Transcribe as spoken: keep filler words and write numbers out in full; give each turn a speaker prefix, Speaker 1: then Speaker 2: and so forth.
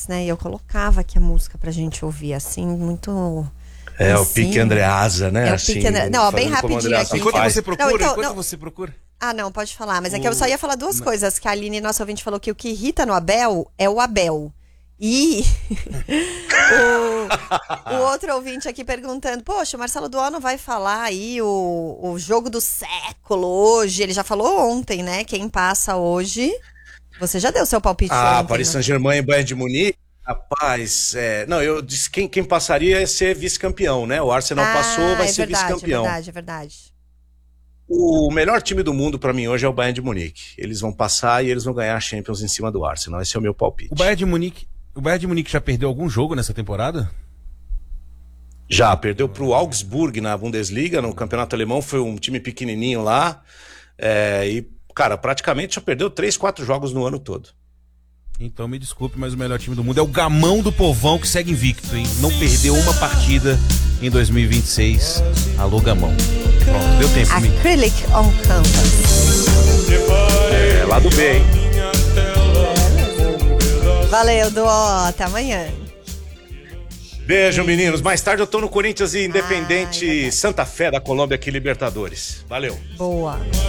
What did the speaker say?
Speaker 1: antes, né? E eu colocava aqui a música pra gente ouvir, assim, muito...
Speaker 2: É,
Speaker 1: assim,
Speaker 2: o pique Andreasa, né?
Speaker 1: É o
Speaker 2: assim,
Speaker 1: pique André... Não, bem
Speaker 2: fazendo como
Speaker 1: rapidinho
Speaker 2: Andreasa
Speaker 1: aqui.
Speaker 3: Enquanto
Speaker 2: faz.
Speaker 3: você procura,
Speaker 1: Não, então,
Speaker 3: enquanto
Speaker 1: não.
Speaker 3: você procura.
Speaker 1: Ah, não, pode falar. Mas é que
Speaker 3: O-
Speaker 1: eu só ia falar duas
Speaker 3: Não.
Speaker 1: coisas. Que a Aline, nossa ouvinte, falou que o que irrita no Abel é o Abel. E o, o outro ouvinte aqui perguntando, poxa, o Marcelo Duó não vai falar aí o, o jogo do século hoje? Ele já falou ontem, né? Quem passa hoje... Você já deu seu palpite
Speaker 2: Ah,
Speaker 1: ontem,
Speaker 2: Paris
Speaker 1: né?
Speaker 2: Saint-Germain e Bayern de Munique. Rapaz, é, não, eu disse quem, quem passaria é ser vice-campeão, né? O Arsenal
Speaker 1: ah,
Speaker 2: passou, vai
Speaker 1: é
Speaker 2: ser
Speaker 1: verdade,
Speaker 2: vice-campeão.
Speaker 1: É verdade, é verdade.
Speaker 2: O melhor time do mundo pra mim hoje é o Bayern de Munique. Eles vão passar e eles vão ganhar a Champions em cima do Arsenal. Esse é o meu palpite.
Speaker 3: O Bayern de Munique, o Bayern de Munique já perdeu algum jogo nessa temporada?
Speaker 2: Já perdeu pro Augsburg na Bundesliga, no campeonato alemão, foi um time pequenininho lá. É, e, cara, praticamente já perdeu três, quatro jogos no ano todo.
Speaker 3: Então me desculpe, mas o melhor time do mundo é o Gamão do Povão, que segue invicto, hein? Não perdeu uma partida em dois mil e vinte e seis. Alô, Gamão. Pronto, deu tempo. Me...
Speaker 1: Acrylic on Canvas.
Speaker 2: É, lá do B, hein?
Speaker 1: Valeu, Duó. Até amanhã.
Speaker 2: Beijo, meninos. Mais tarde eu tô no Corinthians e Independente
Speaker 1: Ai,
Speaker 2: Santa Fé da Colômbia aqui, Libertadores. Valeu.
Speaker 1: Boa.